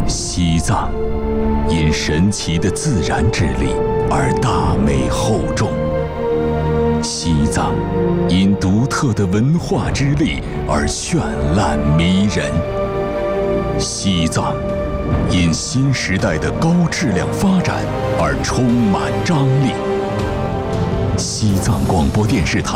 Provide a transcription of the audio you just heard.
西藏因神奇的自然之力而大美厚重，西藏因独特的文化之力而绚烂迷人，西藏因新时代的高质量发展而充满张力。西藏广播电视台